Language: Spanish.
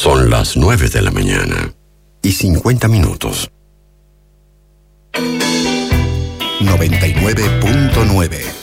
Son las 9 de la mañana y 50 minutos. 99.9